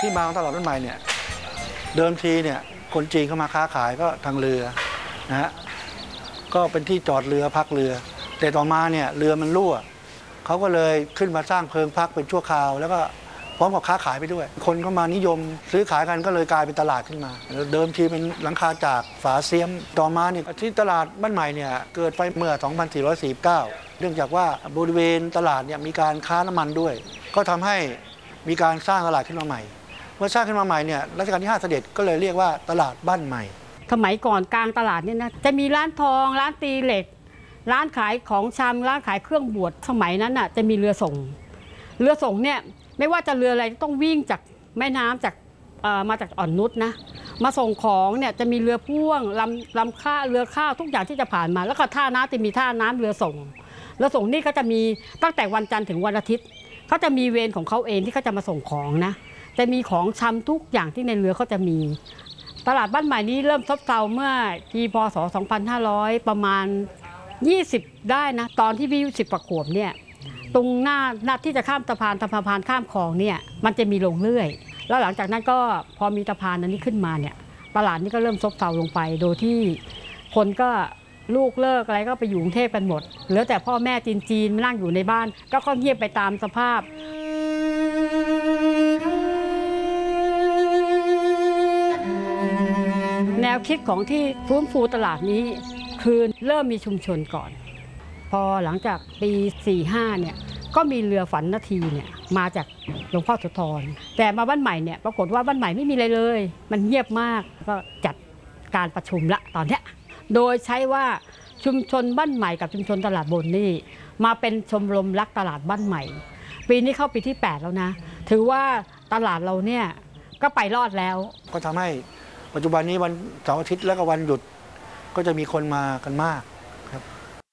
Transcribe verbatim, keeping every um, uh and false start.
ที่มาของตลาดบ้านใหม่เนี่ยเดิมทีเนี่ยคนจีนเข้ามาค้าขายก็ทางเรือนะฮะก็เป็นที่จอดเรือพักเรือแต่ต่อมาเนี่ยเรือมันรั่วเขาก็เลยขึ้นมาสร้างเพิงพักเป็นชั่วคราวแล้วก็พร้อมกับค้าขายไปด้วยคนก็มานิยมซื้อขายกันก็เลยกลายเป็นตลาดขึ้นมาเดิมทีเป็นหลังคาจากฝาเสียมต่อมาเนี่ยที่ตลาดบ้านใหม่เนี่ยเกิดไปเมื่อสองพันสี่ร้อยสี่สิบเก้าเนื่องจากว่าบริเวณตลาดเนี่ยมีการค้าน้ำมันด้วยก็ทำให้มีการสร้างตลาดขึ้นมาใหม่เมื่อสร้างขึ้นมาใหม่เนี่ยรัชกาลที่ห้าเสด็จก็เลยเรียกว่าตลาดบ้านใหม่สมัยก่อนกลางตลาดเนี่ยนะจะมีร้านทองร้านตีเหล็กร้านขายของชำร้านขายเครื่องบวชสมัยนั้นน่ะจะมีเรือส่งเรือส่งเนี่ยไม่ว่าจะเรืออะไรต้องวิ่งจากแม่น้ำจากมาจากอ่อนนุชนะมาส่งของเนี่ยจะมีเรือพ่วงลำลำข้าเรือข้าวทุกอย่างที่จะผ่านมาแล้วก็ท่าน้ำจะมีท่าน้ำเรือส่งเรือส่งนี่ก็จะมีตั้งแต่วันจันทร์ถึงวันอาทิตย์เขาจะมีเวรของเขาเองที่เขาจะมาส่งของนะจะมีของชำทุกอย่างที่ในเรือเขาจะมีตลาดบ้านใหม่นี้เริ่มซบเซาเมื่อปีพ.ศ. สองพันห้าร้อยประมาณยี่สิบได้นะตอนที่พี่สิบกว่าขวบเนี่ยตรงหน้าหน้าที่จะข้ามสะพานสะพานข้ามคลองเนี่ยมันจะมีลงเรื่อยแล้วหลังจากนั้นก็พอมีสะพานอันนี้ขึ้นมาเนี่ยตลาดนี้ก็เริ่มซบเซาลงไปโดยที่คนก็ลูกเลิกอะไรก็ไปอยู่กรุงเทพกันหมดเหลือแต่พ่อแม่จีนๆมานั่งอยู่ในบ้านก็ก็เงียบไปตามสภาพแนวคิดของที่ฟื้นฟูตลาดนี้คือเริ่มมีชุมชนก่อนพอหลังจากปีสี่สิบห้าเนี่ยก็มีเรือฝันนาทีเนี่ยมาจากหลวงพ่อโสธรแต่มาบ้านใหม่เนี่ยปรากฏว่าบ้านใหม่ไม่มีอะไรเลยมันเงียบมากก็จัดการประชุมละตอนนี้โดยใช้ว่าชุมชนบ้านใหม่กับชุมชนตลาดบนนี่มาเป็นชมรมรักตลาดบ้านใหม่ปีนี้เข้าปีที่แปดแล้วนะถือว่าตลาดเราเนี่ยก็ไปรอดแล้วก็ทำให้ปัจจุบันนี้วันเสาร์อาทิตย์และก็วันหยุดก็จะมีคนมากันมาก